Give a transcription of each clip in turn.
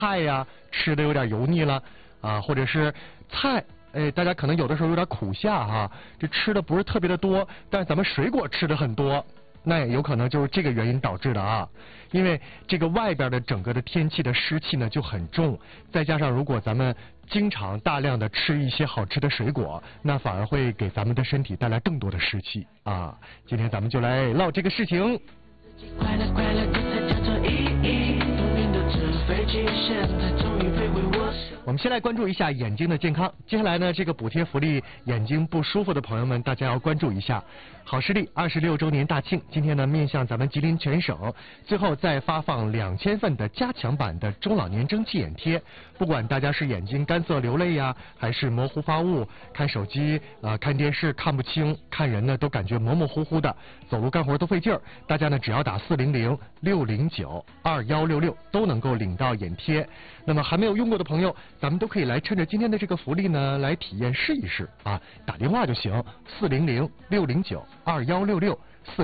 菜呀吃的有点油腻了啊，或者是菜。大家可能有的时候有点苦下哈，这吃的不是特别的多，但是咱们水果吃的很多，那也有可能就是这个原因导致的啊。因为这个外边的整个的天气的湿气呢就很重，再加上如果咱们经常大量的吃一些好吃的水果，那反而会给咱们的身体带来更多的湿气啊。今天咱们就来唠这个事情。快乐快乐，这才叫做意义。聪明的纸飞机，现在终于飞回我手。我们先来关注一下眼睛的健康。接下来呢，这个补贴福利，眼睛不舒服的朋友们，大家要关注一下。好视力26周年大庆，今天呢面向咱们吉林全省，最后再发放2000份的加强版的中老年蒸汽眼贴。不管大家是眼睛干涩流泪呀，还是模糊发雾，看手机看电视看不清，看人呢都感觉模模糊糊的，走路干活都费劲儿，大家呢只要打400-609-2166都能够领到眼贴。那么还没有用过的朋友，咱们都可以来趁着今天的这个福利呢来体验试一试啊，打电话就行，400-609-2166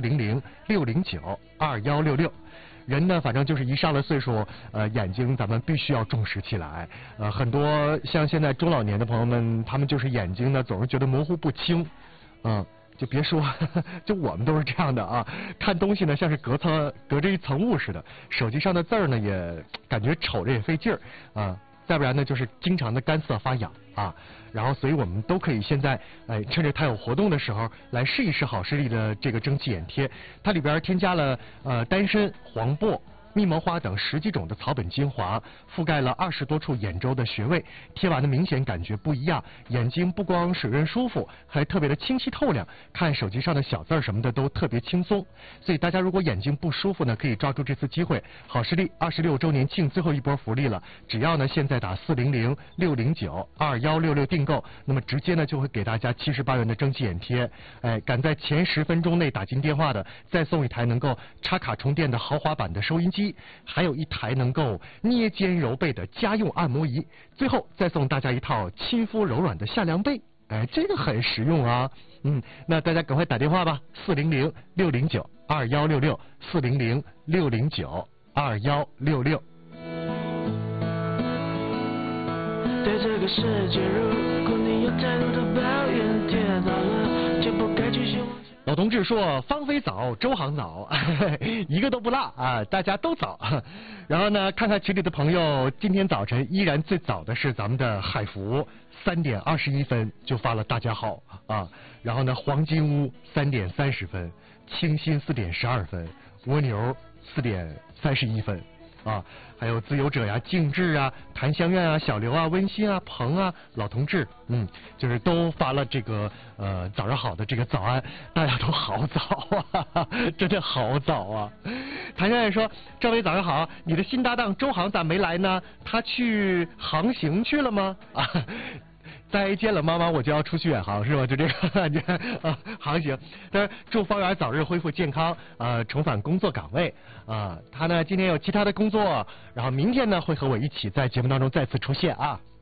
400-609-2166。人呢，反正就是一上了岁数，眼睛咱们必须要重视起来。很多像现在中老年的朋友们，他们就是眼睛呢总是觉得模糊不清，就别说，就我们都是这样的啊，看东西呢像是隔着一层雾似的，手机上的字儿呢也感觉瞅着也费劲儿啊。再不然呢，就是经常的干涩发痒啊，然后所以我们都可以现在趁着它有活动的时候来试一试好视力的这个蒸汽眼贴，它里边添加了丹参、黄柏、密蒙花等10几种的草本精华，覆盖了20多处眼周的穴位，贴完的明显感觉不一样，眼睛不光水润舒服，还特别的清晰透亮，看手机上的小字儿什么的都特别轻松。所以大家如果眼睛不舒服呢，可以抓住这次机会，好视力26周年庆最后一波福利了，只要呢现在打400-609-2166订购，那么直接呢就会给大家78元的蒸汽眼贴，赶在前10分钟内打进电话的，再送一台能够插卡充电的豪华版的收音机，还有一台能够捏肩揉背的家用按摩仪，最后再送大家一套亲肤柔软的夏凉被，这个很实用啊。那大家赶快打电话吧，400-609-2166 400-609-2166。对这个世界，如果你有太多的抱怨，跌倒了就不该继续往前。老同志说，芳菲早，周航早，一个都不落啊，大家都早。然后呢，看看群里的朋友，今天早晨依然最早的是咱们的海福，3点21分就发了大家好啊。然后呢，黄金屋3点30分，清新4点12分，蜗牛4点31分。还有自由者呀、静志啊、檀香苑啊、小刘啊、温馨啊、鹏啊、老同志，就是都发了这个早上好的这个早安，大家都好早啊，真的好早啊。檀香苑说，赵薇早上好，你的新搭档周航咋没来呢？他去航行去了吗？再见了妈妈，我就要出去远航是吧？就这个航行。但是祝方圆早日恢复健康，重返工作岗位他呢今天有其他的工作，然后明天呢会和我一起在节目当中再次出现啊。